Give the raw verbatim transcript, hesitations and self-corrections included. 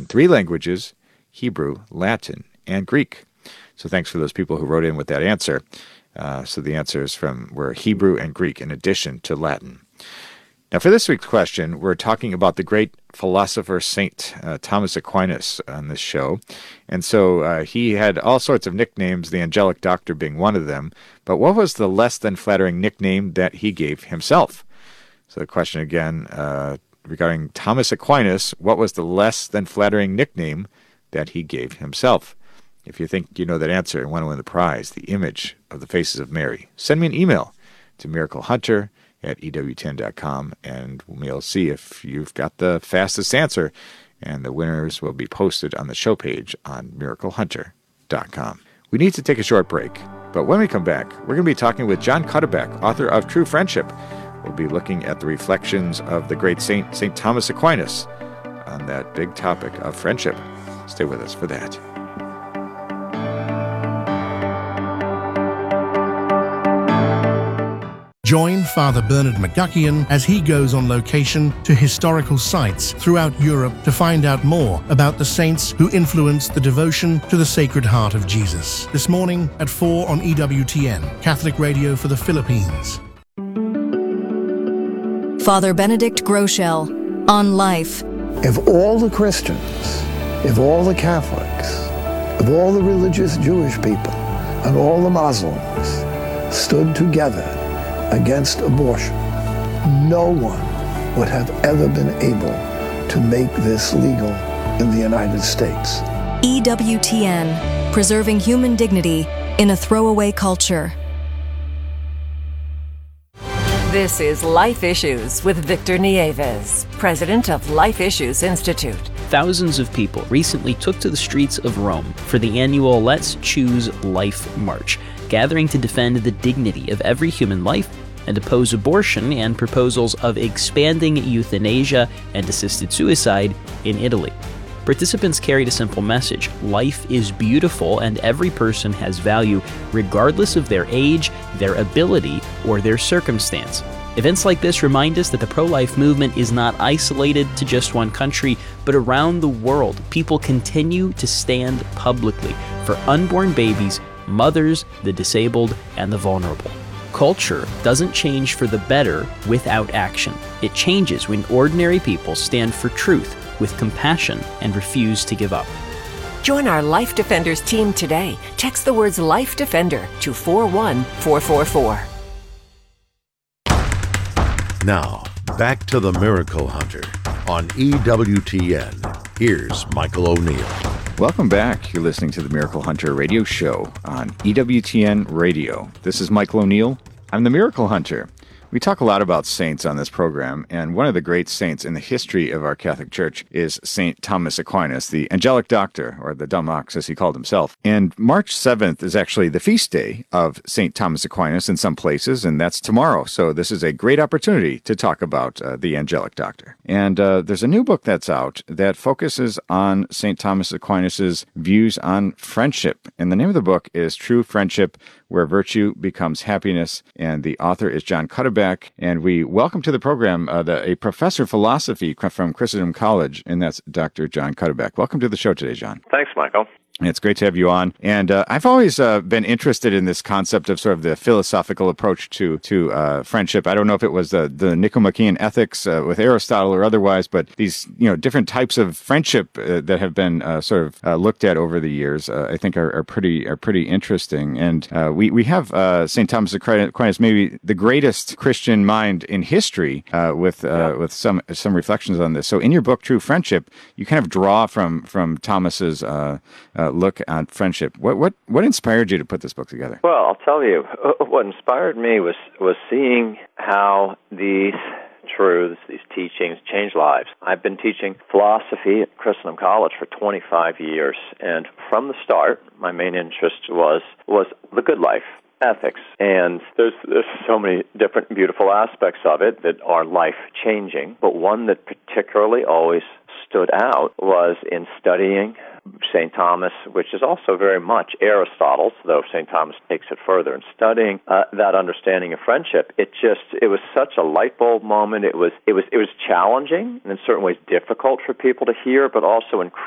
three languages, Hebrew, Latin, and Greek. So thanks for those people who wrote in with that answer. Uh, so the answers from were Hebrew and Greek in addition to Latin. Now, for this week's question, we're talking about the great philosopher Saint uh, Thomas Aquinas on this show. And so uh, he had all sorts of nicknames, the Angelic Doctor being one of them. But what was the less than flattering nickname that he gave himself? So the question again, uh, regarding Thomas Aquinas, what was the less than flattering nickname that he gave himself? If you think you know that answer and want to win the prize, the image of the faces of Mary, send me an email to miracle hunter at E W ten dot com, and we'll see if you've got the fastest answer, and the winners will be posted on the show page on miracle hunter dot com. We need to take a short break, but when we come back, we're going to be talking with John Cuddeback, author of True Friendship. We'll be looking at the reflections of the great saint, Saint Thomas Aquinas, on that big topic of friendship. Stay with us for that. Join Father Bernard McGuckian as he goes on location to historical sites throughout Europe to find out more about the saints who influenced the devotion to the Sacred Heart of Jesus. This morning at four on E W T N, Catholic Radio for the Philippines. Father Benedict Groeschel on Life. If all the Christians, if all the Catholics, if all the religious Jewish people, and all the Muslims stood together against abortion, no one would have ever been able to make this legal in the United States. E W T N, preserving human dignity in a throwaway culture. This is Life Issues with Victor Nieves, president of Life Issues Institute. Thousands of people recently took to the streets of Rome for the annual Let's Choose Life March, gathering to defend the dignity of every human life and oppose abortion and proposals of expanding euthanasia and assisted suicide in Italy. Participants carried a simple message: life is beautiful and every person has value, regardless of their age, their ability, or their circumstance. Events like this remind us that the pro-life movement is not isolated to just one country, but around the world, people continue to stand publicly for unborn babies, mothers, the disabled, and the vulnerable. Culture doesn't change for the better without action. It changes when ordinary people stand for truth with compassion and refuse to give up. Join our Life Defenders team today. Text the words Life Defender to four one four four four. Now, back to the Miracle Hunter on E W T N. Here's Michael O'Neill. Welcome back. You're listening to the Miracle Hunter radio show on E W T N Radio. This is Michael O'Neill. I'm the Miracle Hunter. We talk a lot about saints on this program, and one of the great saints in the history of our Catholic Church is Saint Thomas Aquinas, the Angelic Doctor, or the Dumb Ox, as he called himself. And March seventh is actually the feast day of Saint Thomas Aquinas in some places, and that's tomorrow. So this is a great opportunity to talk about uh, the Angelic Doctor. And uh, there's a new book that's out that focuses on Saint Thomas Aquinas' views on friendship. And the name of the book is True Friendship, Where Virtue Becomes Happiness, and the author is John Cuddeback. And we welcome to the program uh, the, a professor of philosophy from Christendom College, and that's Doctor John Cuddeback. Welcome to the show today, John. Thanks, Michael. It's great to have you on. And uh, I've always uh, been interested in this concept of sort of the philosophical approach to to uh, friendship. I don't know if it was the, the Nicomachean ethics uh, with Aristotle or otherwise, but these you know different types of friendship uh, that have been uh, sort of uh, looked at over the years, uh, I think are, are pretty are pretty interesting. And uh, we we have uh, Saint Thomas Aquinas, maybe the greatest Christian mind in history, uh, with uh, yeah. with some some reflections on this. So in your book, True Friendship, you kind of draw from from Thomas's Uh, uh, look at friendship. What what what inspired you to put this book together? Well, I'll tell you, what inspired me was was seeing how these truths, these teachings, change lives. I've been teaching philosophy at Christendom College for twenty-five years, and from the start, my main interest was was the good life, ethics, and there's there's so many different beautiful aspects of it that are life-changing, but one that particularly always stood out was in studying Saint Thomas, which is also very much Aristotle's, though Saint Thomas takes it further. In studying uh, that understanding of friendship, it just it was such a light bulb moment. It was it was it was challenging and in certain ways difficult for people to hear, but also incredibly